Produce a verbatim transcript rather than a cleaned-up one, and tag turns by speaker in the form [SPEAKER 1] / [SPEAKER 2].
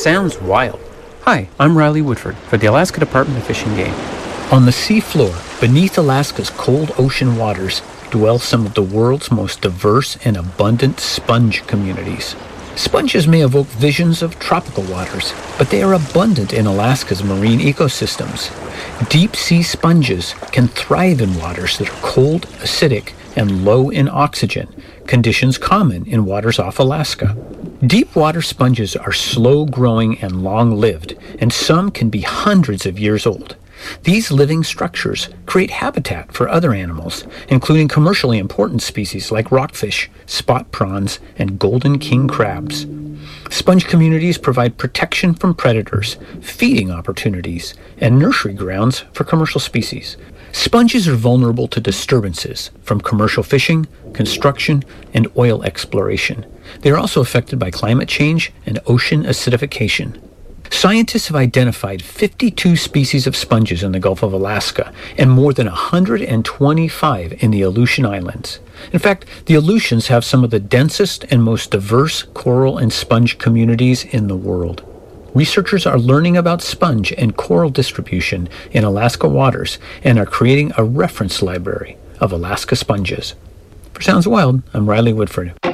[SPEAKER 1] sounds wild. Hi, I'm Riley Woodford for the Alaska Department of Fish and Game.
[SPEAKER 2] On the seafloor, beneath Alaska's cold ocean waters, dwell some of the world's most diverse and abundant sponge communities. Sponges may evoke visions of tropical waters, but they are abundant in Alaska's marine ecosystems. Deep-sea sponges can thrive in waters that are cold, acidic, and low in oxygen, conditions common in waters off Alaska. Deep-water sponges are slow-growing and long-lived, and some can be hundreds of years old. These living structures create habitat for other animals, including commercially important species like rockfish, spot prawns, and golden king crabs. Sponge communities provide protection from predators, feeding opportunities, and nursery grounds for commercial species. Sponges are vulnerable to disturbances from commercial fishing, construction, and oil exploration. They are also affected by climate change and ocean acidification. Scientists have identified fifty-two species of sponges in the Gulf of Alaska and more than one hundred twenty-five in the Aleutian Islands. In fact, the Aleutians have some of the densest and most diverse coral and sponge communities in the world. Researchers are learning about sponge and coral distribution in Alaska waters and are creating a reference library of Alaska sponges. For Sounds Wild, I'm Riley Woodford.